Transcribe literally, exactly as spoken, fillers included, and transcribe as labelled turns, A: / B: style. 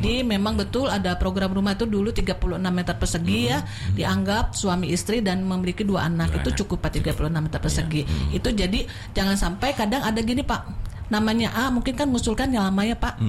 A: Jadi memang betul ada program rumah itu dulu tiga puluh enam meter persegi hmm. ya, dianggap suami istri dan memiliki dua anak dua itu anak. Cukup Pak tiga puluh enam meter persegi. Ya. Hmm. Itu jadi jangan sampai kadang ada gini Pak, namanya A mungkin kan ngusulkan yang lama ya Pak.